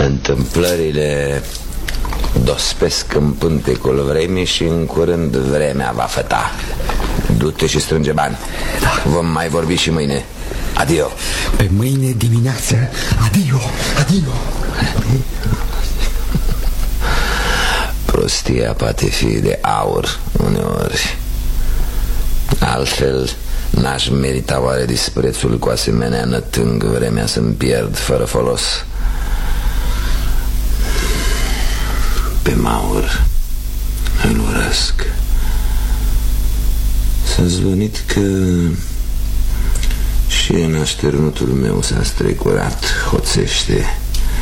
Întâmplările dospesc în pântecul vremii și în curând vremea va făta. Du-te și strânge bani. Vom mai vorbi și mâine. Adio. Pe mâine dimineață. Adio, adio. Prostia poate fi de aur uneori. Altfel n-aș merita oare disprețul cu asemenea nătâng vremea să-mi pierd fără folos. Pe Maur îl urăsc. S-a zvonit că și în așternutul meu s-a strecurat hoțește.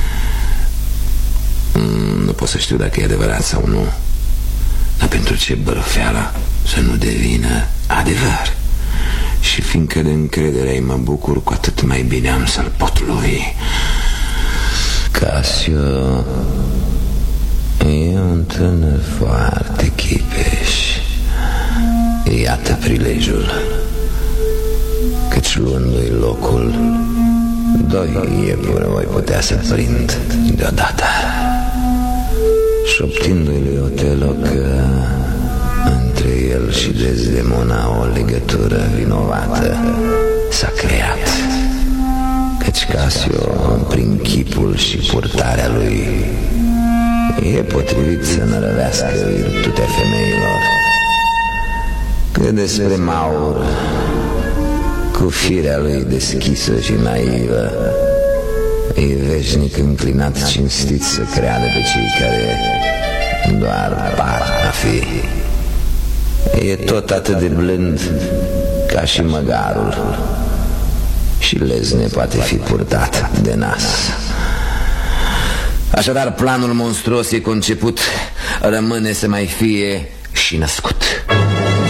Nu pot să știu dacă e adevărat sau nu, dar pentru ce bărfeala să nu devină adevăr? Și fiindcă de încredere mă bucur, cu atât mai bine am să-l pot lovi. Casio e un tânăr foarte chipeș. Iată prilejul, căci luându-i locul, doi iepuri voi putea să prind deodată. Șoptindu-i lui Otelo că între el și Desdemona o legătură vinovată s-a creat, căci Casio, prin chipul și purtarea lui, e potrivit să nărăvească virtutea femeilor. Că despre Maur, cu firea lui deschisă și naivă, e veșnic înclinat cinstit să creadă pe cei care doar par a fi. E tot atât de blând ca și măgarul și lezne poate fi purtat de nas. Așadar, planul monstruos e conceput, rămâne să mai fie și născut.